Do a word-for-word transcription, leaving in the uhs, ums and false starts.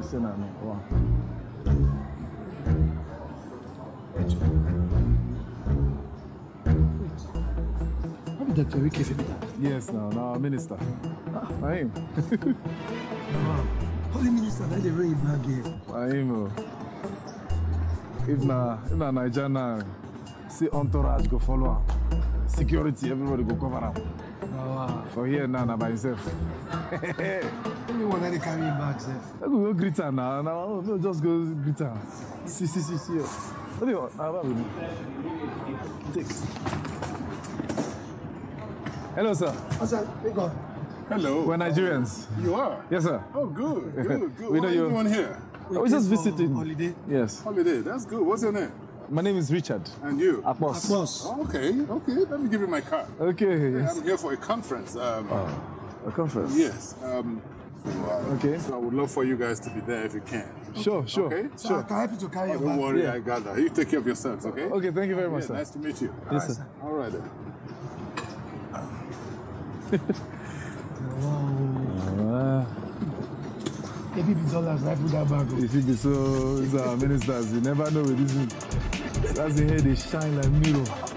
say no, no. Wow. Doctor Wike Femita. Yes, no, no, minister. Ah, I am. Holy minister, that's the very bad game. I am. If na, if na Nigeria now, see entourage go follow. Security, everybody go cover up. Oh, for here now, now by himself. You want to carry him back, sir? I go greet her now. Now, no, just go greet her. See, see, see, see. What do you want? How about take. Hello, sir. Oh, sir, take on. Hello. We're Nigerians. You are? Yes, sir. Oh, good, good, good. We What know are you you- doing here? I was just visiting. Holiday. Yes. Holiday. That's good. What's your name? My name is Richard. And you? Akpos. Boss. Oh, okay, okay. Let me give you my card. Okay. Yeah, Yes. I'm here for a conference. Um, A conference. Yes. Um, so, uh, Okay. So I would love for you guys to be there if you can. Sure, sure. Okay. So Sure. I can help you to carry Oh, your don't bag. worry, Yeah. I got that. You take care of yourselves, okay? Okay, thank you very much, Yeah, sir. nice to meet you. Yes, All sir. All right then. Uh, If it be dollars, rifle that bag. if it be so, these are ministers, you never know with this. That's the head, they shine like mirror.